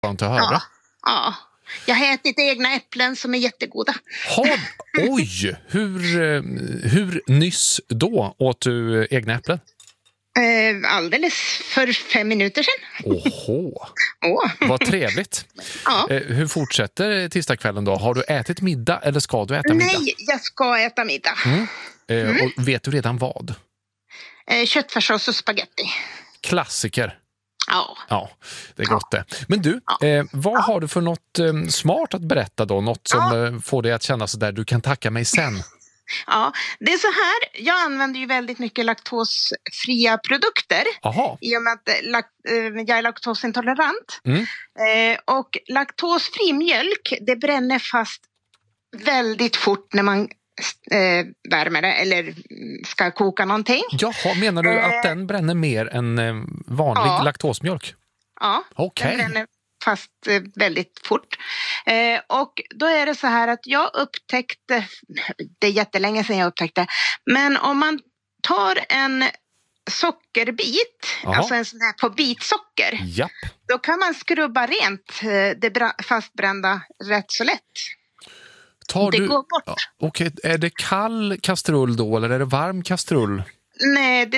Skönt att höra. Ja. Jag har ätit egna äpplen som är jättegoda. Oj, hur nyss då åt du egna äpplen? Alldeles för 5 minuter sedan. Oho, vad trevligt. Ja. Hur fortsätter tisdagskvällen då? Har du ätit middag eller ska du äta middag? Nej, jag ska äta middag. Och vet du redan vad? Köttfärssås och spaghetti. Klassiker. Ja, det är gott det. Men du, vad har du för något smart att berätta då? Något som får dig att känna så där, du kan tacka mig sen. Ja, det är så här. Jag använder ju väldigt mycket laktosfria produkter. Aha. I och med att jag är laktosintolerant. Och laktosfri mjölk, det bränner fast väldigt fort när man värmer det eller ska koka någonting. Jaha, menar du att den bränner mer än vanlig laktosmjölk? Ja, okej. Den bränner fast väldigt fort. Och då är det så här att jag upptäckte, det är jättelänge sedan jag upptäckte, men om man tar en sockerbit, alltså en sån här på bitsocker, då kan man skrubba rent det fastbrända rätt så lätt. Det går bort. Okej, är det kall kastrull då eller är det varm kastrull? Nej,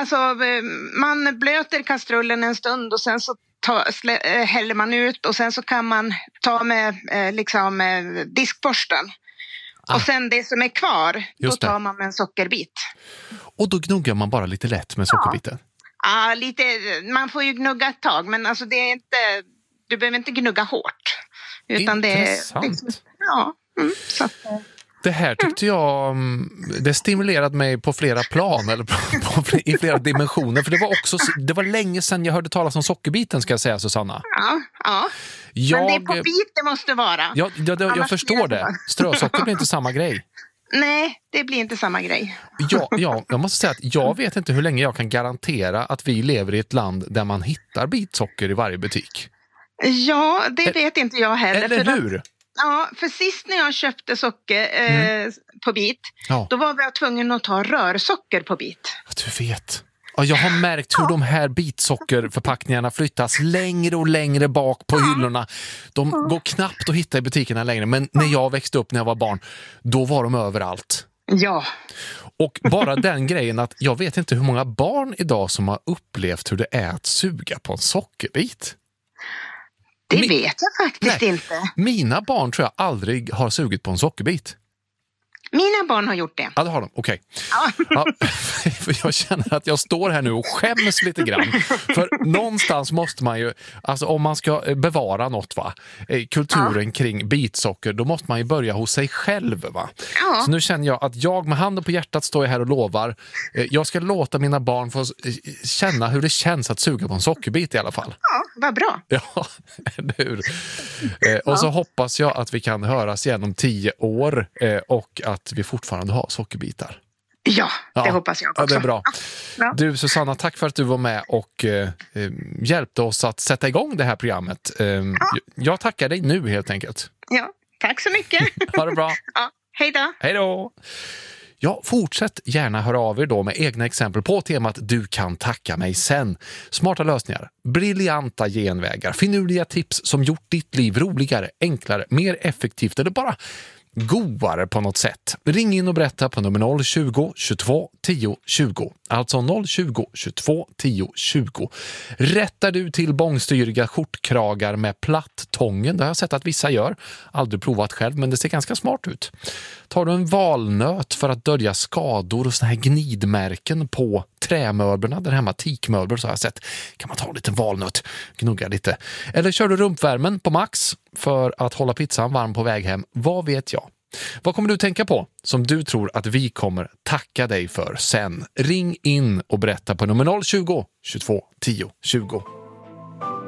man blöter kastrullen en stund och sen så häller man ut och sen så kan man ta med diskborsten. Och sen det som är kvar, då tar man med en sockerbit. Och då gnuggar man bara lite lätt med sockerbiten? Ja, man får ju gnugga ett tag, men alltså det är inte, du behöver inte gnugga hårt. Utan intressant. Så att, det här tyckte jag, det stimulerade mig på flera plan eller i flera dimensioner. För det var länge sedan jag hörde talas om sockerbiten, ska jag säga, Susanna. Ja. Men det är på bit det måste vara. Jag förstår det. Strösocker blir inte samma grej. Nej, det blir inte samma grej. Jag måste säga att jag vet inte hur länge jag kan garantera att vi lever i ett land där man hittar bitsocker i varje butik. Ja, det vet inte jag heller. Eller hur? Ja, för sist när jag köpte socker på bit, då var jag tvungen att ta rörsocker på bit. Du vet. Jag har märkt hur de här bitsockerförpackningarna flyttas längre och längre bak på hyllorna. De går knappt att hitta i butikerna längre. Men när jag växte upp när jag var barn, då var de överallt. Ja. Och bara den grejen att jag vet inte hur många barn idag som har upplevt hur det är att suga på en sockerbit. Det vet jag faktiskt inte. Mina barn tror jag aldrig har sugit på en sockerbit. Mina barn har gjort det. Ja, det har de. Okej. För jag känner att jag står här nu och skäms lite grann. För någonstans måste man ju, alltså om man ska bevara något, kulturen kring bitsocker, då måste man ju börja hos sig själv, va? Så nu känner jag att jag med handen på hjärtat står här och lovar. Jag ska låta mina barn få känna hur det känns att suga på en sockerbit i alla fall. Ja, vad bra. Ja, eller hur? Och så hoppas jag att vi kan höras igen om 10 år och att vi fortfarande har sockerbitar. Ja, det hoppas jag också. Ja, det är bra. Du, Susanna, tack för att du var med och hjälpte oss att sätta igång det här programmet. Jag tackar dig nu helt enkelt. Ja, tack så mycket. Ha det bra. Ja, hej då. Hej då. Ja, fortsätt gärna höra av er då med egna exempel på temat Du kan tacka mig sen. Smarta lösningar, briljanta genvägar, finurliga tips som gjort ditt liv roligare, enklare, mer effektivt eller bara godare på något sätt. Ring in och berätta på nummer 020 22 10 20. Alltså 020 22 10 20. Rättar du till bångstyriga skjortkragar med platt tången, det har jag sett att vissa gör. Aldrig provat själv, men det ser ganska smart ut. Tar du en valnöt för att dölja skador och såna här gnidmärken på trämöblerna, där hemma teakmöbler så har jag sett, kan man ta en liten valnöt, gnugga lite. Eller kör du rumpvärmen på max för att hålla pizzan varm på väg hem, vad vet jag. Vad kommer du tänka på som du tror att vi kommer tacka dig för sen? Ring in och berätta på nummer 020 22 10 20.